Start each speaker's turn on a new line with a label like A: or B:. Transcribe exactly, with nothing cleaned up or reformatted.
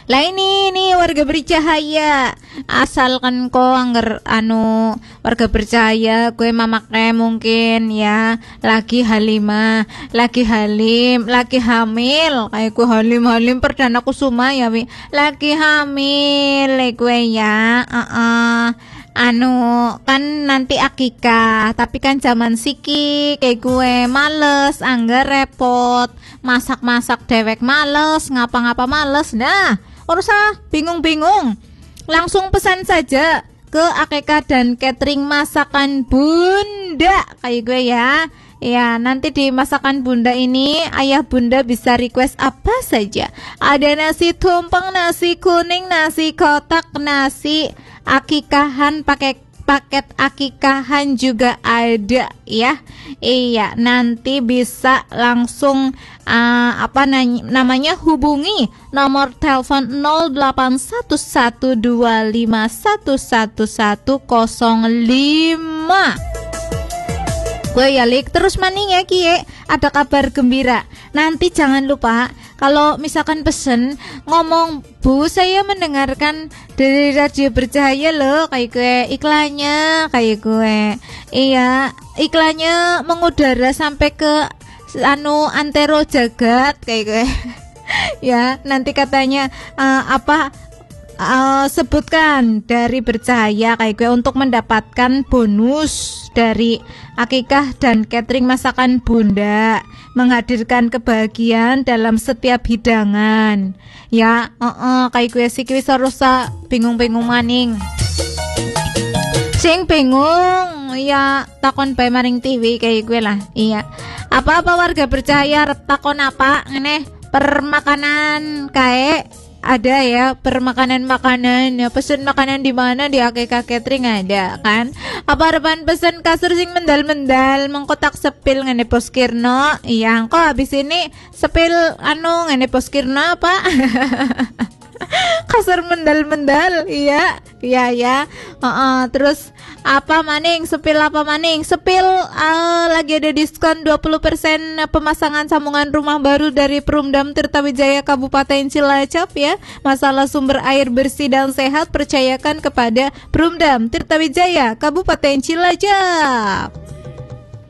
A: Lah ini nih warga bercahaya, asalkan ko angger anu warga bercahaya gue mamake mungkin ya lagi halimah, lagi halim, lagi hamil kayak gue halim halim perdana kusuma ya wi, lagi hamil gue ya, uh -uh. anu kan nanti akikah, tapi kan zaman siki kayak gue males, angger repot, masak-masak dewek males, ngapa-ngapa males, nah usah bingung-bingung, langsung pesan saja ke akikah dan catering masakan bunda kayak gue ya. Ya, nanti di masakan bunda ini ayah bunda bisa request apa saja. Ada nasi tumpeng, nasi kuning, nasi kotak, nasi akikahan pakai paket akikahan juga ada ya. Iya, nanti bisa langsung uh, apa namanya hubungi nomor telepon nol delapan satu satu dua lima satu satu satu nol lima. Gue ya Lik, terus maning ya Kie, ada kabar gembira. Nanti jangan lupa kalau misalkan pesen ngomong, Bu saya mendengarkan dari radio bercahaya loh, kayak gue iklannya kayak gue. Iya, iklannya mengudara sampai ke anu antero jagat kayak gue. Ya, nanti katanya uh, apa Uh, sebutkan dari bercahaya kayak gue untuk mendapatkan bonus dari akikah dan catering masakan bunda, menghadirkan kebahagiaan dalam setiap hidangan ya. uh -uh, kayak gue sih wis rusak bingung-bingung maning, sing bingung ya takon bae maring T V kayak gue lah. Iya, apa-apa warga bercahaya takon apa ngene permakanan kayak ada ya, permakanan-makanan ya, pesen makanan di mana di akikah catering ada kan. Apa repan pesen kasur sing mendal-mendal mengkotak sepil ngene poskirno. Iya, engko habis ini sepil anu ngene poskirno apa? Kasur mendal-mendal, iya, iya ya. Uh -uh. Terus apa maning? Sepil apa maning? Sepil uh, lagi ada diskon dua puluh persen pemasangan sambungan rumah baru dari Perumdam Tirtawijaya Kabupaten Cilacap ya. Masalah sumber air bersih dan sehat percayakan kepada Perumdam Tirtawijaya Kabupaten Cilacap.